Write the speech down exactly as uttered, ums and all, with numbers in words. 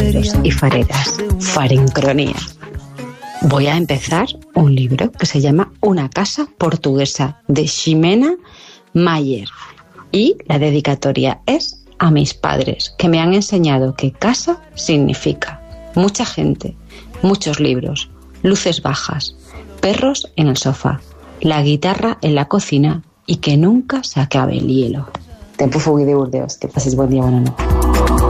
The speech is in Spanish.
fareros y fareras, Farincronía. Voy a empezar un libro que se llama Una casa portuguesa, de Ximena Mayer, y la dedicatoria es a mis padres, que me han enseñado que casa significa mucha gente, muchos libros, luces bajas, perros en el sofá, la guitarra en la cocina y que nunca se acabe el hielo. Tempo Fugui de Burdeos. Que paséis buen día, buena noche.